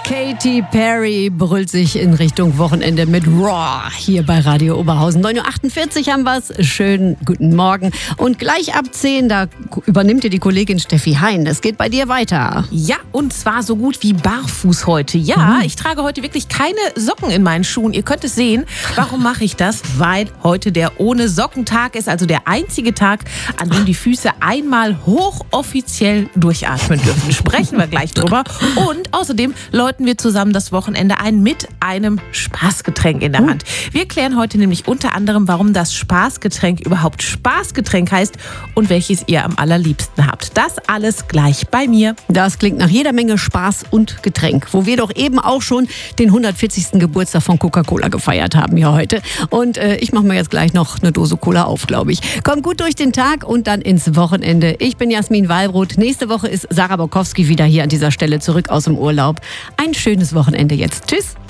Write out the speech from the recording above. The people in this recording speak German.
Katy Perry brüllt sich in Richtung Wochenende mit Raw hier bei Radio Oberhausen. 9.48 Uhr haben wir es. Schönen guten Morgen. Und gleich ab 10, da übernimmt dir die Kollegin Steffi Hein. Es geht bei dir weiter. Ja, und zwar so gut wie barfuß heute. Ja, ich trage heute wirklich keine Socken in meinen Schuhen. Ihr könnt es sehen. Warum mache ich das? Weil heute der Ohne-Socken-Tag ist, also der einzige Tag, an dem die Füße einmal hochoffiziell durchatmen dürfen. Sprechen wir gleich drüber. Und außerdem läuten wir zusammen das Wochenende ein mit einem Spaßgetränk in der Hand. Wir klären heute nämlich unter anderem, warum das Spaßgetränk überhaupt Spaßgetränk heißt und welches ihr am allerliebsten habt. Das alles gleich bei mir. Das klingt nach jeder Menge Spaß und Getränk, wo wir doch eben auch schon den 140. Geburtstag von Coca-Cola gefeiert haben hier heute. Und ich mache mir jetzt gleich noch eine Dose Cola auf, glaube ich. Kommt gut durch den Tag und dann ins Wochenende. Ich bin Jasmin Wallbrot. Nächste Woche ist Sarah Bokowski wieder hier an dieser Stelle zurück aus dem Urlaub. Ein schönes Wochenende jetzt. Tschüss.